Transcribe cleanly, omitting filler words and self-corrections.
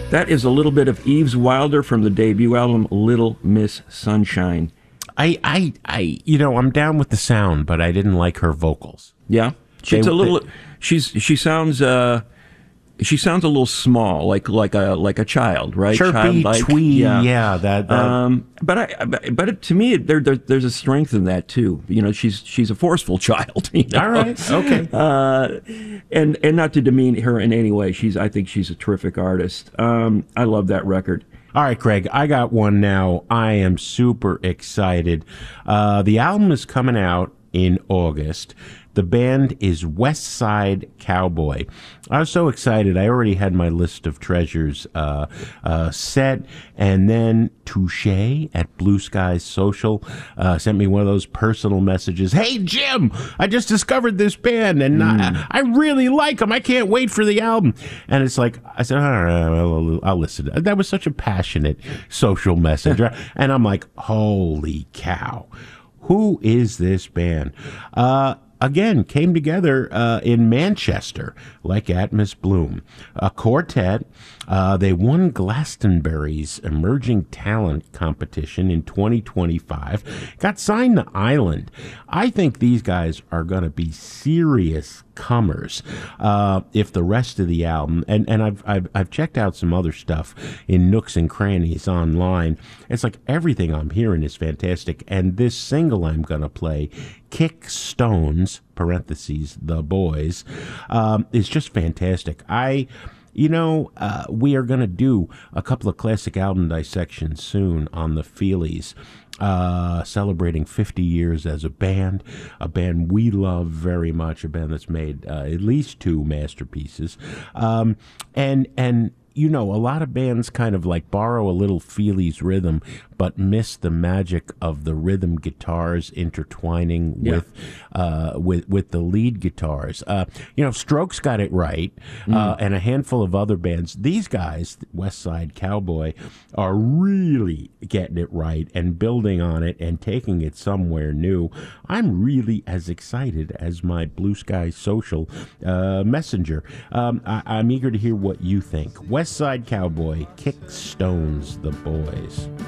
That is a little bit of Eves Wilder from the debut album Little Miss Sunshine. I'm down with the sound, but I didn't like her vocals. Yeah, she sounds a little small, like a child, right? Chirpy, Childlike. twee, yeah. But to me, there's a strength in that too. She's a forceful child. All right, okay. And not to demean her in any way. I think she's a terrific artist. I love that record. All right, Craig, I got one now. I am super excited. The album is coming out in August. The band is West Side Cowboy. I was so excited. I already had my list of treasures set. And then Touche at Blue Skies Social sent me one of those personal messages. Hey, Jim, I just discovered this band, and I really like them. I can't wait for the album. And it's like, I said, all right, I'll listen. That was such a passionate social message. And I'm like, holy cow. Who is this band? Again, came together in Manchester, like Atmos Bloom. A quartet. They won Glastonbury's Emerging Talent Competition in 2025. Got signed to Island. I think these guys are going to be serious comers if the rest of the album, and I've checked out some other stuff in nooks and crannies online. It's like everything I'm hearing is fantastic, and this single I'm going to play, Kick Stones, parentheses, The Boys, is just fantastic. We are going to do a couple of classic album dissections soon on the Feelies, celebrating 50 years as a band we love very much, a band that's made at least 2 masterpieces. A lot of bands kind of like borrow a little Feelies rhythm, but miss the magic of the rhythm guitars intertwining with the lead guitars. Strokes got it right, and a handful of other bands. These guys, West Side Cowboy, are really getting it right and building on it and taking it somewhere new. I'm really as excited as my Blue Sky Social messenger. I'm eager to hear what you think. West Side Cowboy, Kick Stones, The Boys.